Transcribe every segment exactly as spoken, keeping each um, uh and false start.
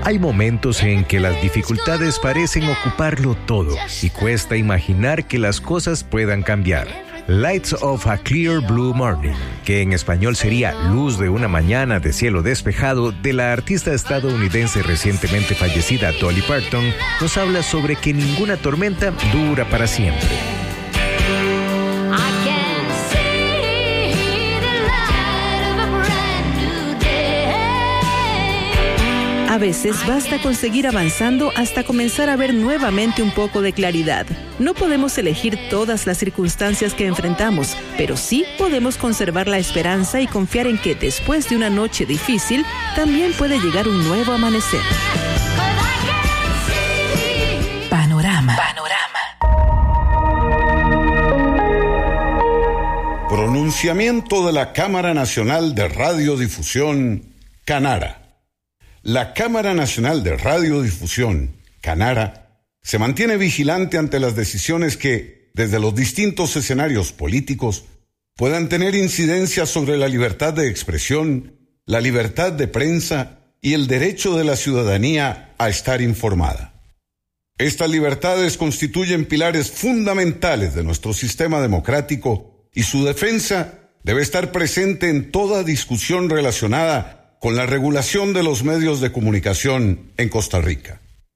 Hay momentos en que las dificultades parecen ocuparlo todo y cuesta imaginar que las cosas puedan cambiar. Lights of a Clear Blue Morning, que en español sería Luz de una mañana de cielo despejado, de la artista estadounidense recientemente fallecida Dolly Parton, nos habla sobre que ninguna tormenta dura para siempre. A veces basta con seguir avanzando hasta comenzar a ver nuevamente un poco de claridad. No podemos elegir todas las circunstancias que enfrentamos, pero sí podemos conservar la esperanza y confiar en que después de una noche difícil, también puede llegar un nuevo amanecer. Panorama. Panorama. Pronunciamiento de la Cámara Nacional de Radiodifusión, Canara. La Cámara Nacional de Radiodifusión, Canara, se mantiene vigilante ante las decisiones que, desde los distintos escenarios políticos, puedan tener incidencia sobre la libertad de expresión, la libertad de prensa y el derecho de la ciudadanía a estar informada. Estas libertades constituyen pilares fundamentales de nuestro sistema democrático y su defensa debe estar presente en toda discusión relacionada con la regulación de los medios de comunicación en Costa Rica.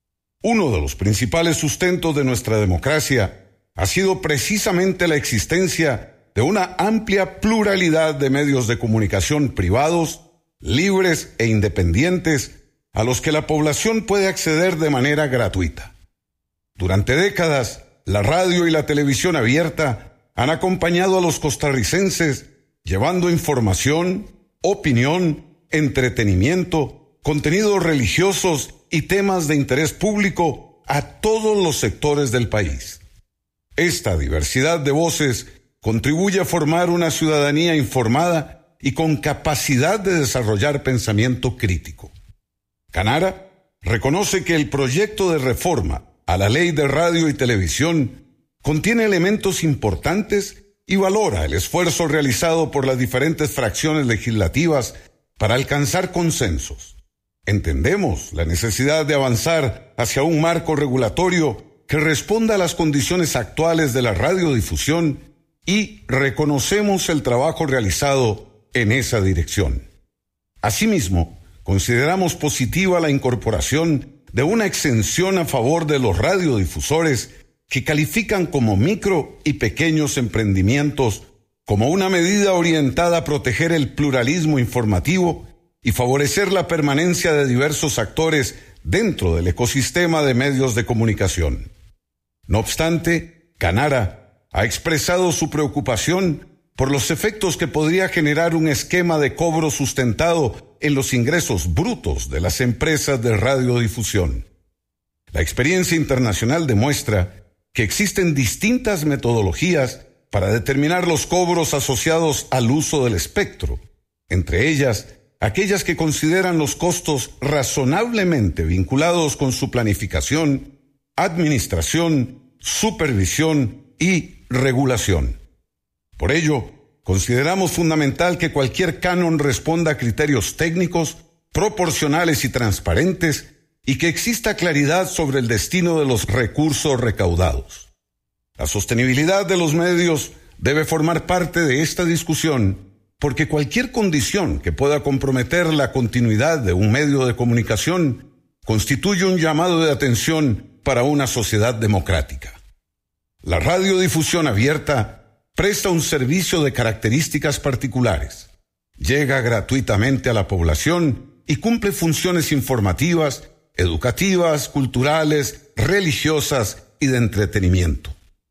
Uno de los principales sustentos de nuestra democracia ha sido precisamente la existencia de una amplia pluralidad de medios de comunicación privados, libres e independientes, a los que la población puede acceder de manera gratuita. Durante décadas, la radio y la televisión abierta han acompañado a los costarricenses llevando información, opinión, entretenimiento, contenidos religiosos y temas de interés público a todos los sectores del país. Esta diversidad de voces contribuye a formar una ciudadanía informada y con capacidad de desarrollar pensamiento crítico. Canara reconoce que el proyecto de reforma a la Ley de Radio y Televisión contiene elementos importantes y valora el esfuerzo realizado por las diferentes fracciones legislativas para alcanzar consensos. Entendemos la necesidad de avanzar hacia un marco regulatorio que responda a las condiciones actuales de la radiodifusión y reconocemos el trabajo realizado en esa dirección. Asimismo, consideramos positiva la incorporación de una exención a favor de los radiodifusores que califican como micro y pequeños emprendimientos como una medida orientada a proteger el pluralismo informativo y favorecer la permanencia de diversos actores dentro del ecosistema de medios de comunicación. No obstante, Canara ha expresado su preocupación por los efectos que podría generar un esquema de cobro sustentado en los ingresos brutos de las empresas de radiodifusión. La experiencia internacional demuestra que existen distintas metodologías para determinar los cobros asociados al uso del espectro, entre ellas aquellas que consideran los costos razonablemente vinculados con su planificación, administración, supervisión y regulación. Por ello, consideramos fundamental que cualquier canon responda a criterios técnicos, proporcionales y transparentes, y que exista claridad sobre el destino de los recursos recaudados. La sostenibilidad de los medios debe formar parte de esta discusión, porque cualquier condición que pueda comprometer la continuidad de un medio de comunicación constituye un llamado de atención para una sociedad democrática. La radiodifusión abierta presta un servicio de características particulares, llega gratuitamente a la población y cumple funciones informativas, educativas, culturales, religiosas y de entretenimiento.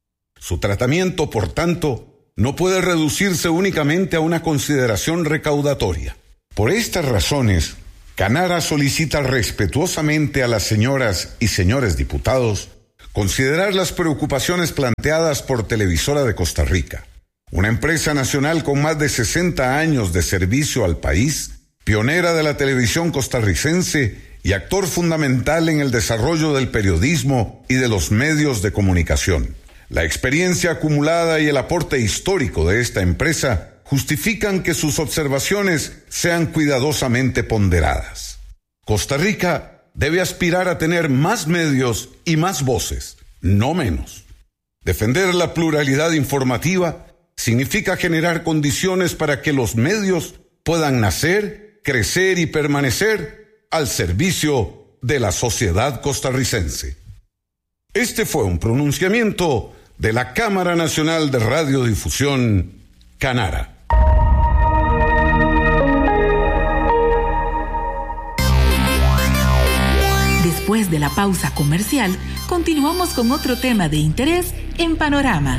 Su tratamiento, por tanto, no puede reducirse únicamente a una consideración recaudatoria. Por estas razones, Canara solicita respetuosamente a las señoras y señores diputados considerar las preocupaciones planteadas por Televisora de Costa Rica, una empresa nacional con más de sesenta años de servicio al país, pionera de la televisión costarricense y actor fundamental en el desarrollo del periodismo y de los medios de comunicación. La experiencia acumulada y el aporte histórico de esta empresa justifican que sus observaciones sean cuidadosamente ponderadas. Costa Rica debe aspirar a tener más medios y más voces, no menos. Defender la pluralidad informativa significa generar condiciones para que los medios puedan nacer, crecer y permanecer al servicio de la sociedad costarricense. Este fue un pronunciamiento de la Cámara Nacional de Radiodifusión, Canara. Después de la pausa comercial, continuamos con otro tema de interés en Panorama.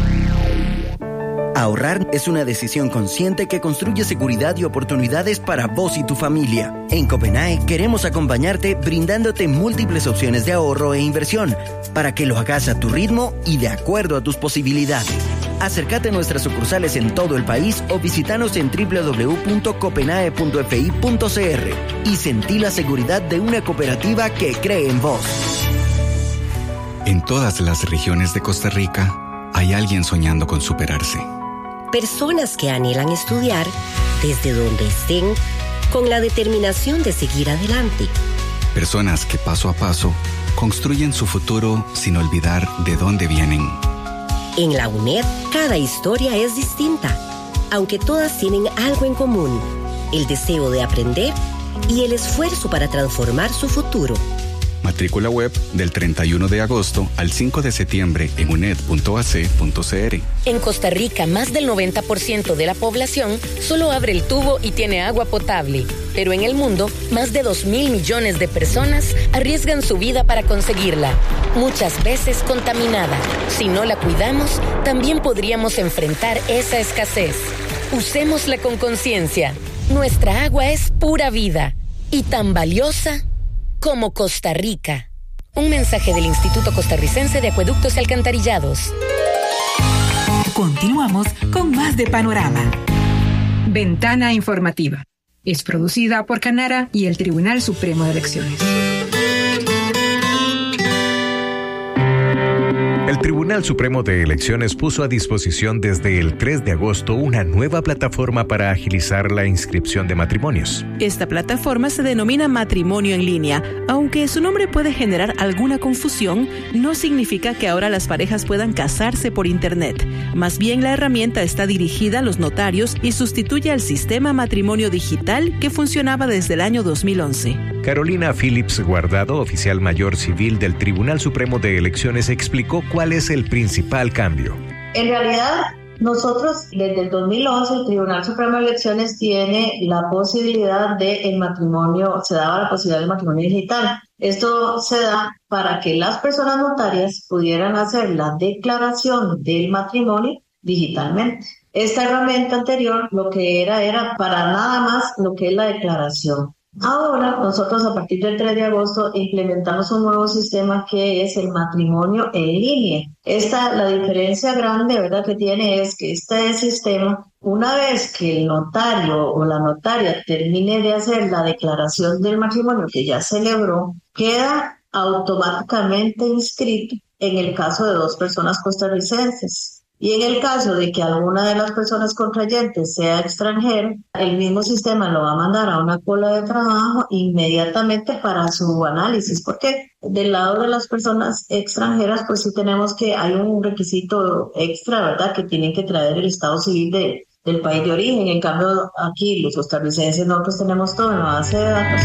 Ahorrar es una decisión consciente que construye seguridad y oportunidades para vos y tu familia. En Copenae queremos acompañarte brindándote múltiples opciones de ahorro e inversión para que lo hagas a tu ritmo y de acuerdo a tus posibilidades. Acércate a nuestras sucursales en todo el país o visítanos en doble u doble u doble u punto copenae punto f i punto c r y sentí la seguridad de una cooperativa que cree en vos. En todas las regiones de Costa Rica hay alguien soñando con superarse. Personas que anhelan estudiar desde donde estén con la determinación de seguir adelante. Personas que paso a paso construyen su futuro sin olvidar de dónde vienen. En la U N E D, cada historia es distinta, aunque todas tienen algo en común: el deseo de aprender y el esfuerzo para transformar su futuro. Matrícula web del treinta y uno de agosto al cinco de septiembre en uned punto a c punto c r. En Costa Rica, más del noventa por ciento de la población solo abre el tubo y tiene agua potable. Pero en el mundo, más de dos mil millones de personas arriesgan su vida para conseguirla, muchas veces contaminada. Si no la cuidamos, también podríamos enfrentar esa escasez. Usémosla con conciencia. Nuestra agua es pura vida y tan valiosa como Costa Rica. Un mensaje del Instituto Costarricense de Acueductos y Alcantarillados. Continuamos con más de Panorama. Ventana informativa. Es producida por Canara y el Tribunal Supremo de Elecciones. El Tribunal Supremo de Elecciones puso a disposición desde el tres de agosto una nueva plataforma para agilizar la inscripción de matrimonios. Esta plataforma se denomina Matrimonio en Línea. Aunque su nombre puede generar alguna confusión, no significa que ahora las parejas puedan casarse por Internet. Más bien, la herramienta está dirigida a los notarios y sustituye al sistema matrimonio digital que funcionaba desde el año dos mil once. Carolina Phillips Guardado, oficial mayor civil del Tribunal Supremo de Elecciones, explicó cuál es el principal cambio. En realidad, nosotros desde el dos mil once el Tribunal Supremo de Elecciones tiene la posibilidad de el matrimonio, se daba la posibilidad del matrimonio digital. Esto se da para que las personas notarias pudieran hacer la declaración del matrimonio digitalmente. Esta herramienta anterior lo que era era para nada más lo que es la declaración. Ahora, nosotros a partir del tres de agosto implementamos un nuevo sistema que es el matrimonio en línea. Esta, la diferencia grande, ¿verdad?, que tiene es que este sistema, una vez que el notario o la notaria termine de hacer la declaración del matrimonio que ya celebró, queda automáticamente inscrito en el caso de dos personas costarricenses. Y en el caso de que alguna de las personas contrayentes sea extranjera, el mismo sistema lo va a mandar a una cola de trabajo inmediatamente para su análisis, porque del lado de las personas extranjeras, pues sí tenemos que, hay un requisito extra, ¿verdad?, que tienen que traer el estado civil de, del país de origen. En cambio, aquí los costarricenses nosotros tenemos todo en la base de datos.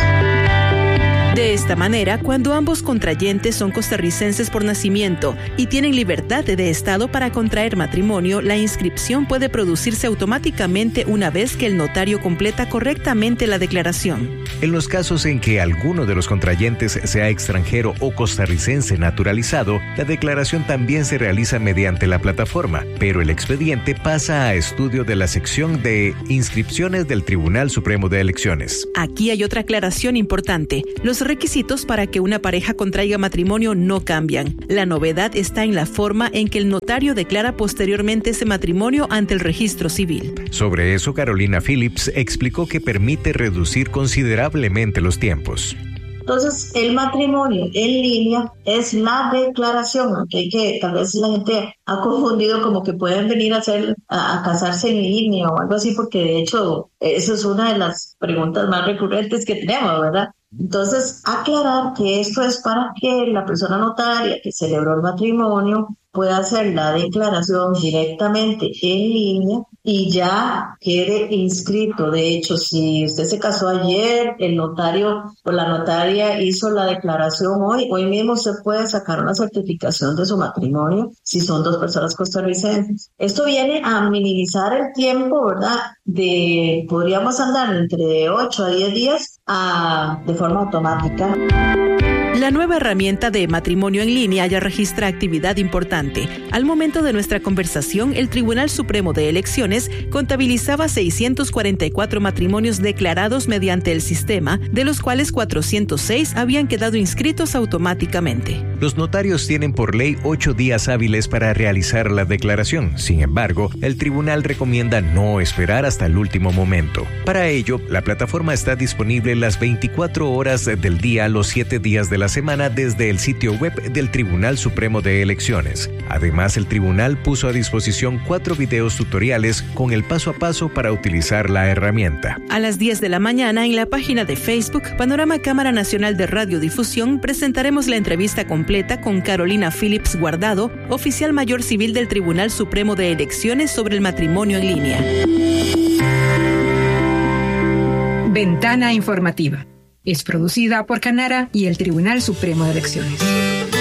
De esta manera, cuando ambos contrayentes son costarricenses por nacimiento y tienen libertad de Estado para contraer matrimonio, la inscripción puede producirse automáticamente una vez que el notario completa correctamente la declaración. En los casos en que alguno de los contrayentes sea extranjero o costarricense naturalizado, la declaración también se realiza mediante la plataforma, pero el expediente pasa a estudio de la sección de inscripciones del Tribunal Supremo de Elecciones. Aquí hay otra aclaración importante. Los requisitos para que una pareja contraiga matrimonio no cambian. La novedad está en la forma en que el notario declara posteriormente ese matrimonio ante el registro civil. Sobre eso, Carolina Phillips explicó que permite reducir considerablemente los tiempos. Entonces, el matrimonio en línea es la declaración, aunque hay que, tal vez la gente ha confundido como que pueden venir a hacer, a, a casarse en línea o algo así, porque de hecho, eso es una de las preguntas más recurrentes que tenemos, ¿verdad? Entonces, aclarar que esto es para que la persona notaria que celebró el matrimonio pueda hacer la declaración directamente en línea y ya quede inscrito. De hecho, si usted se casó ayer, el notario o la notaria hizo la declaración hoy, hoy mismo se puede sacar una certificación de su matrimonio si son dos personas costarricenses. Esto viene a minimizar el tiempo, ¿verdad? De, podríamos andar entre ocho a diez días a, de forma automática. La nueva herramienta de matrimonio en línea ya registra actividad importante. Al momento de nuestra conversación, el Tribunal Supremo de Elecciones contabilizaba seiscientos cuarenta y cuatro matrimonios declarados mediante el sistema, de los cuales cuatrocientos seis habían quedado inscritos automáticamente. Los notarios tienen por ley ocho días hábiles para realizar la declaración. Sin embargo, el tribunal recomienda no esperar hasta el último momento. Para ello, la plataforma está disponible las veinticuatro horas del día, los siete días de la semana desde el sitio web del Tribunal Supremo de Elecciones. Además, el tribunal puso a disposición cuatro videos tutoriales con el paso a paso para utilizar la herramienta. A las diez de la mañana, en la página de Facebook, Panorama Cámara Nacional de Radiodifusión, presentaremos la entrevista completa con Carolina Phillips Guardado, oficial mayor civil del Tribunal Supremo de Elecciones, sobre el matrimonio en línea. Ventana Informativa. Es producida por Canara y el Tribunal Supremo de Elecciones.